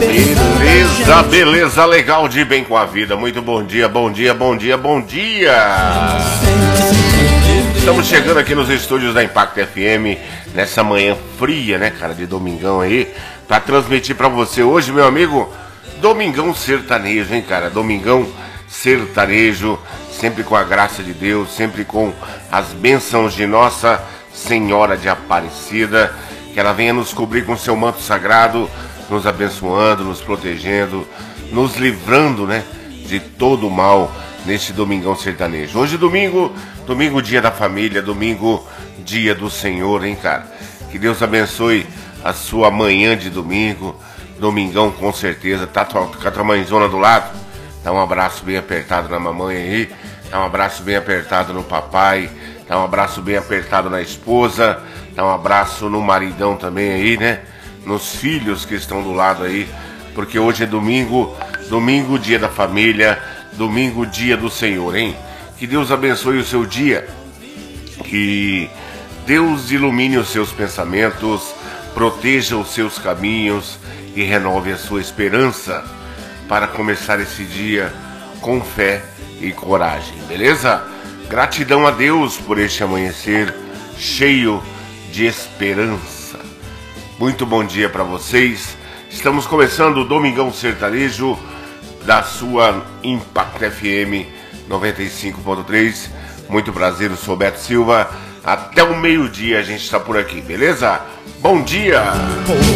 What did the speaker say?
Beleza, beleza, legal de bem com a vida. Muito bom dia, bom dia, bom dia, bom dia. Estamos chegando aqui nos estúdios da Impact FM nessa manhã fria, né, cara, de domingão aí, pra transmitir pra você hoje, meu amigo, Domingão Sertanejo, hein, cara, Domingão Sertanejo, sempre com a graça de Deus, sempre com as bênçãos de Nossa Senhora de Aparecida, que ela venha nos cobrir com seu manto sagrado, nos abençoando, nos protegendo, nos livrando, né, de todo o mal neste Domingão Sertanejo. Hoje domingo, dia da família, domingo, dia do Senhor, hein, cara? Que Deus abençoe a sua manhã de domingo, domingão com certeza. Tá com a tua mãezona do lado? Dá um abraço bem apertado na mamãe aí, dá um abraço bem apertado no papai, dá um abraço bem apertado na esposa, dá um abraço no maridão também aí, né? Nos filhos que estão do lado aí, porque hoje é domingo, dia da família, domingo, dia do Senhor, hein? Que Deus abençoe o seu dia, que Deus ilumine os seus pensamentos, proteja os seus caminhos e renove a sua esperança para começar esse dia com fé e coragem, beleza? Gratidão a Deus por este amanhecer cheio de esperança. Muito bom dia para vocês. Estamos começando o Domingão Sertanejo da sua Impact FM 95.3. Muito prazer, eu sou Beto Silva. Até o meio-dia a gente está por aqui, beleza? Bom dia!